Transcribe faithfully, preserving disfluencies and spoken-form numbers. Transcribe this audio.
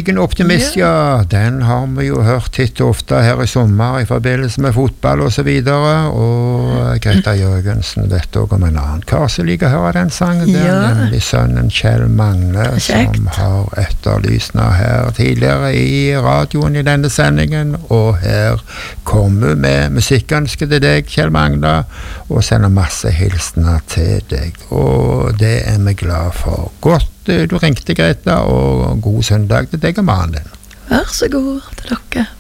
Musikken Optimist, ja, den har vi jo hørt titt og ofte her i sommer i forbindelse med fotball og så videre, og Greta Jørgensen vet også om en annen kar som liker å høre den sangen der, Ja. nemlig sønnen Kjell Magne, Kjekt. som har etterlyst nå her tidligere i radioen i denne sendingen, og her kommer vi med musikkønske til deg, Kjell Magne, og sender masse hilsner til deg, og det er vi glad for. Godt du ringte, Greta, og god søndag til deg og mannen din. Vær så god til dere.